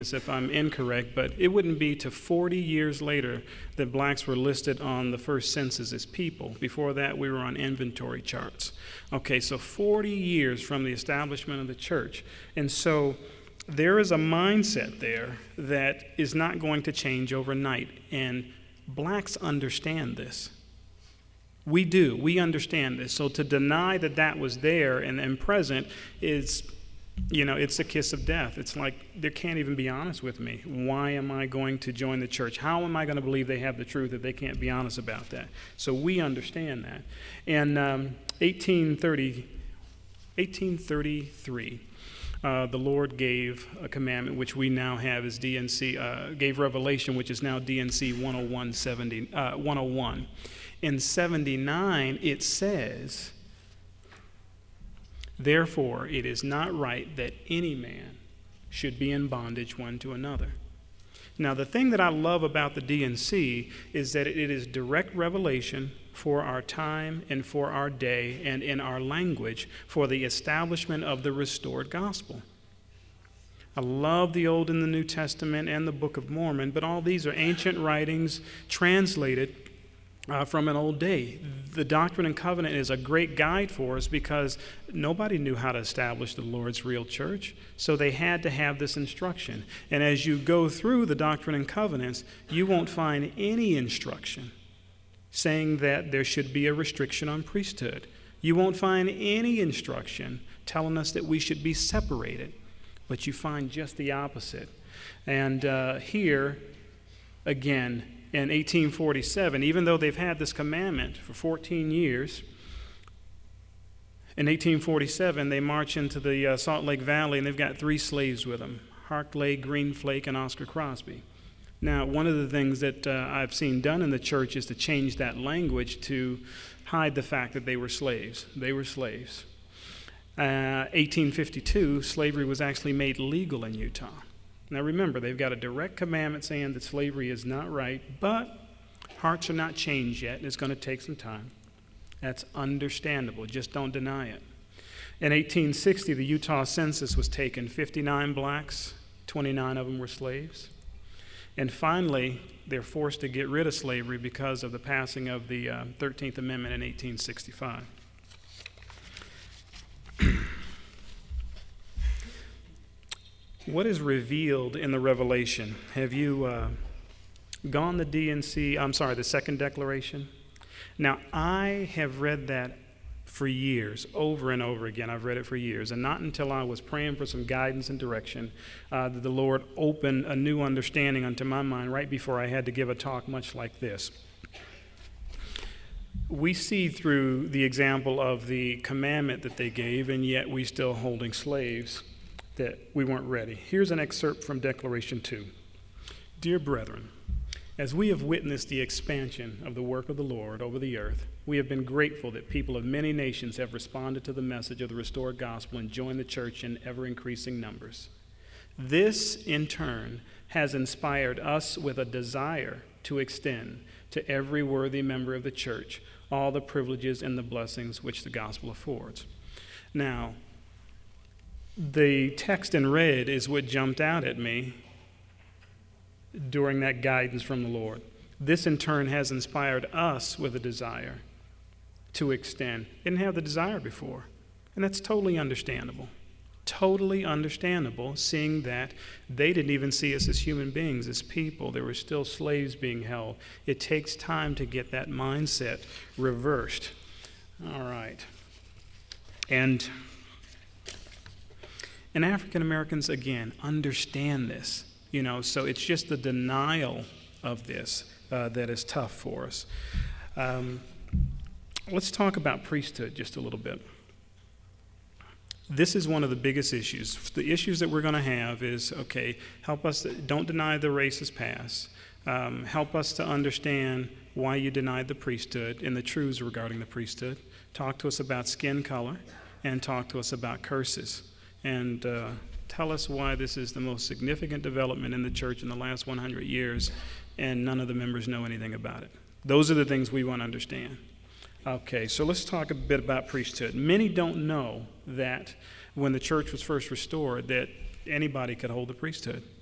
if I'm incorrect, but it wouldn't be to 40 years later that blacks were listed on the first census as people. Before that, we were on inventory charts. Okay, so 40 years from the establishment of the church. And so there is a mindset there that is not going to change overnight. And blacks understand this. We do. We understand this. So to deny that that was there and present is, it's a kiss of death. It's like they can't even be honest with me. Why am I going to join the church? How am I going to believe they have the truth if they can't be honest about that? So we understand that. In 1833, the Lord gave a commandment, which we now have as DNC, gave Revelation, which is now DNC 101. In 79, it says, "Therefore, it is not right that any man should be in bondage one to another." Now, the thing that I love about the DNC is that it is direct revelation for our time and for our day and in our language for the establishment of the restored gospel. I love the Old and the New Testament and the Book of Mormon, but all these are ancient writings translated from an old day. The Doctrine and Covenant is a great guide for us because nobody knew how to establish the Lord's real church, so they had to have this instruction. And as you go through the Doctrine and Covenants, you won't find any instruction saying that there should be a restriction on priesthood. You won't find any instruction telling us that we should be separated, but you find just the opposite. And here, again, in 1847, even though they've had this commandment for 14 years, in 1847 they march into the Salt Lake Valley and they've got 3 slaves with them, Hartley, Greenflake, and Oscar Crosby. Now, one of the things that I've seen done in the church is to change that language to hide the fact that they were slaves. They were slaves. 1852, slavery was actually made legal in Utah. Now remember, they've got a direct commandment saying that slavery is not right, but hearts are not changed yet, and it's going to take some time. That's understandable. Just don't deny it. In 1860, the Utah census was taken. 59 blacks, 29 of them were slaves. And finally, they're forced to get rid of slavery because of the passing of the 13th Amendment in 1865. What is revealed in the Revelation? Have you gone the the Second Declaration? Now, I have read that for years, over and over again. I've read it for years, and not until I was praying for some guidance and direction did the Lord open a new understanding unto my mind right before I had to give a talk much like this. We see through the example of the commandment that they gave, and yet we still holding slaves, that we weren't ready. Here's an excerpt from Declaration 2. "Dear brethren, as we have witnessed the expansion of the work of the Lord over the earth, we have been grateful that people of many nations have responded to the message of the restored gospel and joined the church in ever-increasing numbers. This, in turn, has inspired us with a desire to extend to every worthy member of the church all the privileges and the blessings which the gospel affords." Now, the text in red is what jumped out at me during that guidance from the Lord. This, in turn, has inspired us with a desire to extend. Didn't have the desire before, and that's totally understandable. Totally understandable, seeing that they didn't even see us as human beings, as people. There were still slaves being held. It takes time to get that mindset reversed. All right. And African Americans, again, understand this, so it's just the denial of this that is tough for us. Let's talk about priesthood just a little bit. This is one of the biggest issues. The issues that we're going to have is, help us, don't deny the racist past. Help us to understand why you denied the priesthood and the truths regarding the priesthood. Talk to us about skin color and talk to us about curses. And tell us why this is the most significant development in the church in the last 100 years, and none of the members know anything about it. Those are the things we want to understand. Okay, so let's talk a bit about priesthood. Many don't know that when the church was first restored that anybody could hold the priesthood.